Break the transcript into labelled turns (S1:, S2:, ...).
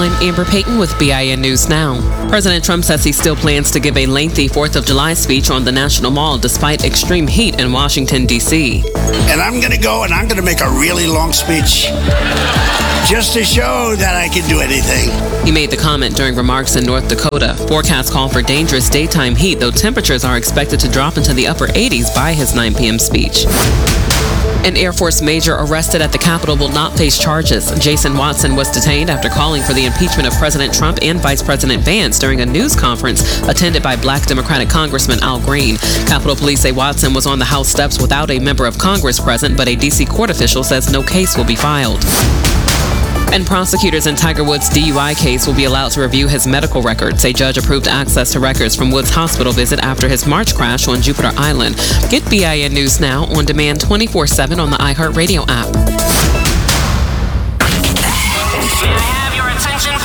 S1: I'm Amber Payton with BIN News Now. President Trump says he still plans to give a lengthy 4th of July speech on the National Mall despite extreme heat in Washington, D.C.
S2: And I'm going to go and I'm going to make a really long speech just to show that I can do anything.
S1: He made the comment during remarks in North Dakota. Forecasts call for dangerous daytime heat, though temperatures are expected to drop into the upper 80s by his 9 p.m. speech. An Air Force major arrested at the Capitol will not face charges. Jason Watson was detained after calling for the impeachment of President Trump and Vice President Vance during a news conference attended by Black Democratic Congressman Al Green. Capitol Police say Watson was on the House steps without a member of Congress present, but a D.C. court official says no case will be filed. And prosecutors in Tiger Woods' DUI case will be allowed to review his medical records. A judge approved access to records from Woods' hospital visit after his March crash on Jupiter Island. Get BIN News Now on demand 24/7 on the iHeartRadio app.